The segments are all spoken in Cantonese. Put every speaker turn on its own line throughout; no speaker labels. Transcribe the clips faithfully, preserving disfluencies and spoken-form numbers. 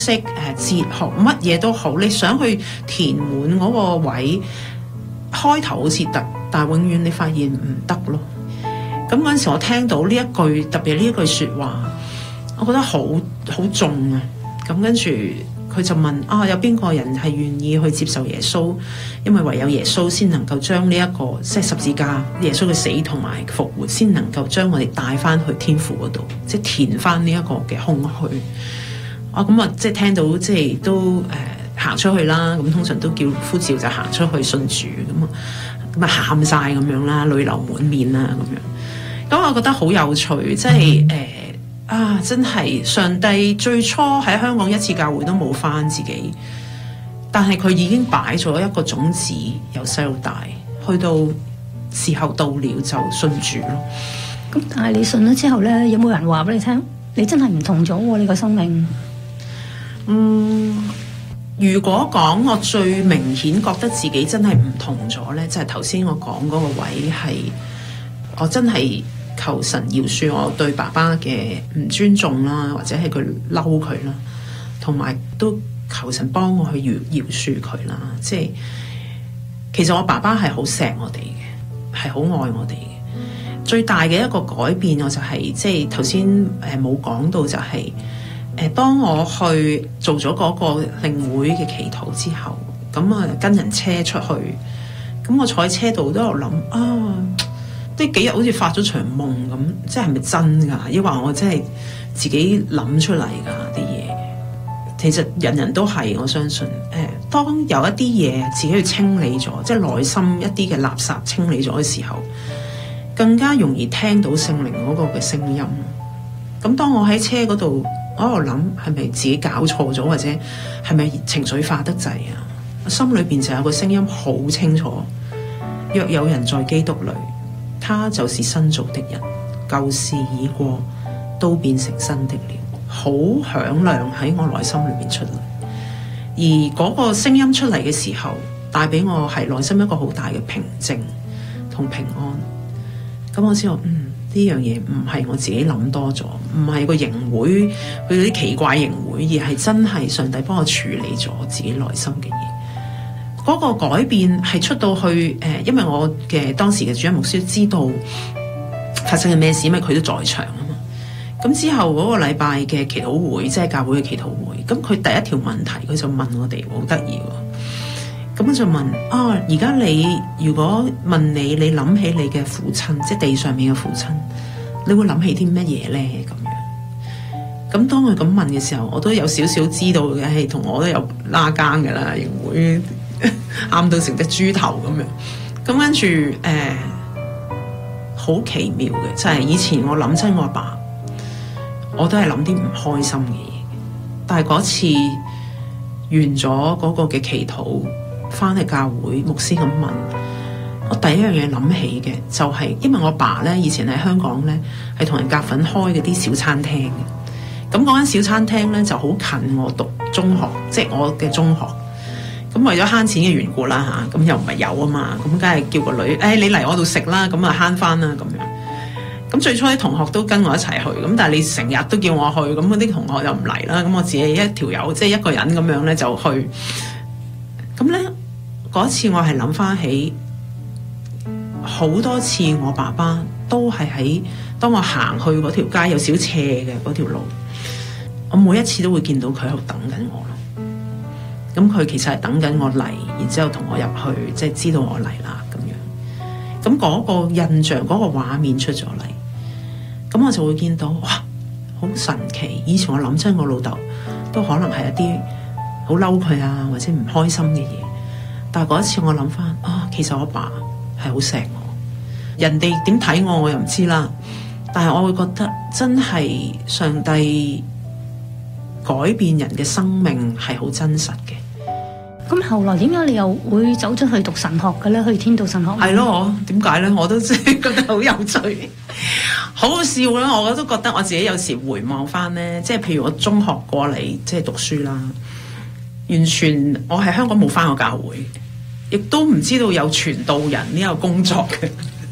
識誒哲學乜嘢都好，你想去填滿嗰個位，開頭好似得，但係永遠你發現唔得咯。咁嗰陣時我聽到呢一句，特別呢一句説話，我覺得好好重啊。咁跟住佢就問啊，有邊個人係願意去接受耶穌？因為唯有耶穌先能夠將呢、這、一個即係十字架耶穌嘅死同埋復活，先能夠將我哋帶翻去天父嗰度，即係填翻呢一個嘅空虛。啊咁啊，即係聽到即係都誒行、呃、出去啦。咁通常都叫呼召就行出去信主咁啊，咁啊喊晒咁樣啦，淚流滿面啦咁樣。咁我覺得好有趣，即係誒。呃啊！真係上帝最初喺香港一次教會都冇返自己，但係佢已經擺咗一個種子，由細到大，去到時候到了就信主咯。
咁但係你信咗之後咧，有冇人話俾你聽？你真係唔同咗喎，你個生命。
嗯，如果講我最明顯覺得自己真係唔同咗咧，就係頭先我講嗰個位係，我真係。求神饒恕我對爸爸嘅唔尊重啦，或者係佢嬲佢啦，同埋都求神幫我去饒饒恕佢啦。即係其實我爸爸係好錫我哋嘅，係好愛我哋嘅。最大嘅一個改變我就係、是、即係頭先誒冇講到就係、是、誒、呃、當我去做咗嗰個靈會嘅祈禱之後，咁啊跟人車出去，咁我坐喺車度都有諗啊。呢幾日好似發咗場夢咁，即係咪真㗎？抑或我真係自己諗出嚟㗎啲嘢？其實人人都係，我相信誒、呃。當有一啲嘢自己去清理咗，即係內心一啲嘅垃圾清理咗嘅時候，更加容易聽到聖靈嗰個嘅聲音。咁當我喺車嗰度，我喺度諗係咪自己搞錯咗，或者係咪情緒化得滯啊？我心裏邊就有個聲音好清楚：若有人在基督裏，他就是新造的人，舊事已過，都變成新的了。好響亮喺我內心裏面出嚟，而嗰個聲音出嚟嘅時候，帶俾我係內心一個好大嘅平靜同平安。咁我知道，嗯，呢樣嘢唔係我自己諗多咗，唔係個營會佢啲奇怪營會，而係真係上帝幫我處理咗自己內心嘅嘢。嗰個改變係出到去誒、呃，因為我嘅當時嘅主任牧師知道發生嘅咩事，因為佢都在場啊嘛。咁之後嗰個禮拜嘅祈禱會，即係教會嘅祈禱會，咁佢第一條問題佢就問我哋，好得意喎。咁我就問啊，而家你如果問你，你諗起你嘅父親，即係地上面嘅父親，你會諗起啲乜嘢咧？咁樣。咁當佢咁問嘅時候，我都有少少知道嘅，係同我都有拉更嘅啦，營會。啱到成隻豬頭咁樣，咁跟住誒，好、呃、奇妙嘅，就係、是、以前我諗親我阿爸，我都係諗啲唔開心嘅嘢。但係嗰次完咗嗰個嘅祈禱，翻去教會，牧師咁問，我第一樣嘢諗起嘅就係、是，因為我阿爸咧以前喺香港咧係同人夾份開嗰啲小餐廳嘅，咁嗰間小餐廳咧就好近我讀中學，即、就、係、是、我嘅中學。咁為咗慳錢嘅緣故啦嚇，咁又唔係有啊嘛，咁梗係叫個女，誒、哎、你嚟我度食啦，咁啊慳翻啦咁樣。咁最初啲同學都跟我一齊去，咁但係你成日都叫我去，咁嗰啲同學又唔嚟啦，咁我自己一條友，即係一個人咁樣咧就去。咁咧嗰次我係諗翻起好多次，我爸爸都係喺當我行去嗰條街有少斜嘅嗰條路，我每一次都會見到佢喺度等緊我咯。咁佢其實係等緊我嚟，然之後同我入去，即係知道我嚟啦咁樣。咁嗰個印象、嗰、嗰個畫面出咗嚟，咁我就會見到哇，好神奇！以前我諗親我老豆，都可能係一啲好嬲佢啊，或者唔開心嘅嘢。但係嗰一次我諗翻啊，其實我爸係好錫我。人哋點睇我，我又唔知啦。但係我會覺得真係上帝改變人嘅生命係好真實嘅。
咁後來點解你又會走出去讀神學嘅咧？去天道神學係
咯，點解咧？我都真係覺得好有趣，好好笑啦！我都覺得我自己有時回望翻咧，即係譬如我中學過嚟即係讀書啦，完全我喺香港冇翻過教會，亦都唔知道有傳道人呢個工作嘅。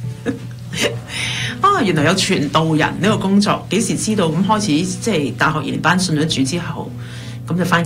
啊，原來有傳道人呢個工作，幾時知道？咁開始即係大學二年班信咗主之後，咁就翻。